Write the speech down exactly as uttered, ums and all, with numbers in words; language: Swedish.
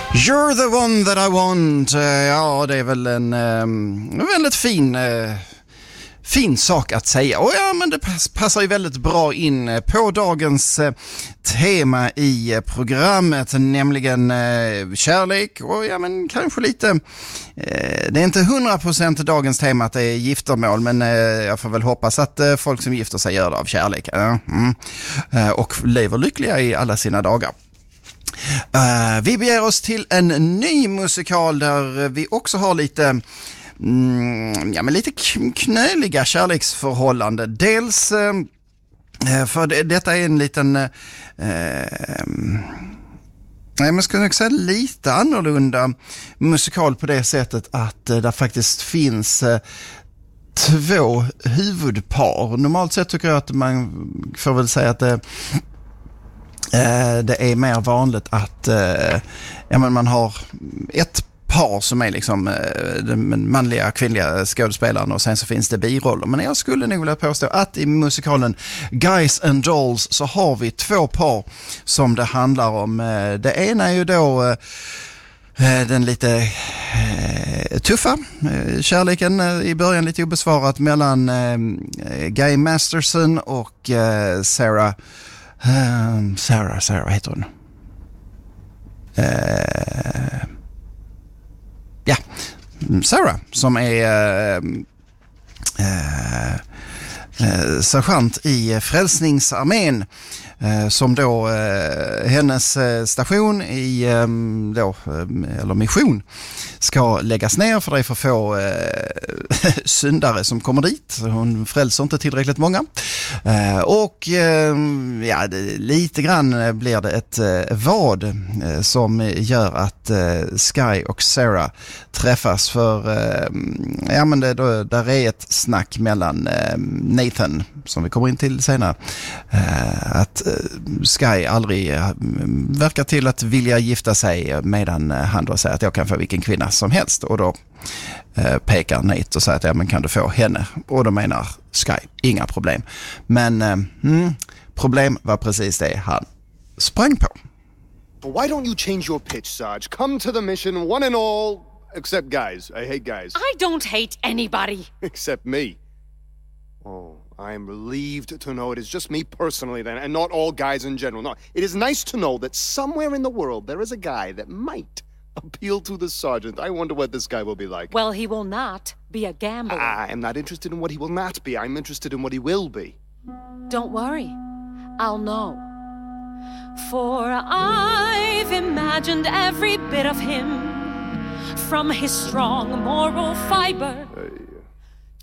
You're the one that I want. Ja, det är väl en um, väldigt fin uh, fin sak att säga. Och ja, men det passar ju väldigt bra in på dagens uh, tema i uh, programmet, nämligen uh, kärlek och ja, men kanske lite uh, det är inte hundra procent dagens tema att det är giftermål, men uh, jag får väl hoppas att uh, folk som gifter sig gör det av kärlek uh, mm, uh, och lever lyckliga i alla sina dagar. Uh, vi beger oss till en ny musikal där vi också har lite mm, ja, men lite knöliga kärleksförhållanden. Dels uh, för det, detta är en liten uh, nej, men ska jag säga lite annorlunda musikal på det sättet att uh, det faktiskt finns uh, två huvudpar. Normalt sett tycker jag att man får väl säga att det uh, Uh, det är mer vanligt att uh, ja, men man har ett par som är liksom uh, den manliga kvinnliga skådespelaren och sen så finns det biroller. Men jag skulle nog vilja påstå att i musikalen Guys and Dolls så har vi två par som det handlar om. Uh, det ena är ju då uh, den lite uh, tuffa uh, kärleken uh, i början lite obesvarat mellan uh, Guy Masterson och uh, Sarah Um, Sarah, Sarah heter hon. Uh, ja, Sarah som är uh, uh, uh, sergeant i Frälsningsarmén. Uh, som då uh, hennes uh, station i um, då, um, eller mission ska läggas ner för det är för få uh, syndare som kommer dit. Hon frälser inte tillräckligt många. Uh, och uh, ja, det, lite grann blir det ett uh, vad uh, som gör att uh, Sky och Sarah träffas för uh, ja, men det, då, där är ett snack mellan uh, Nathan som vi kommer in till senare uh, att Sky aldrig verkar till att vilja gifta sig medan han då säger att jag kan få vilken kvinna som helst och då eh, pekar Nate och säger att ja, men kan du få henne och då menar Sky inga problem men eh, mm, problem var precis det han sprang på. Why don't you change your pitch, Sarge? Come to the mission one and all except guys. I hate guys. I don't hate anybody except me. Oh, I am relieved to know it is just me personally then, and not all guys in general. No, it is nice to know that somewhere in the world there is a guy that might appeal to the sergeant. I wonder what this guy will be like. Well, he will not be a gambler. I am not interested in what he will not be. I'm interested in what he will be. Don't worry. I'll know. For I've imagined every bit of him, from his strong moral fiber